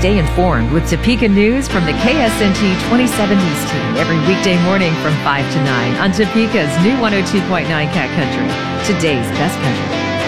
Stay informed with Topeka News from the KSNT 2070s team every weekday morning from 5 to 9 on Topeka's new 102.9 Cat Country, today's best country.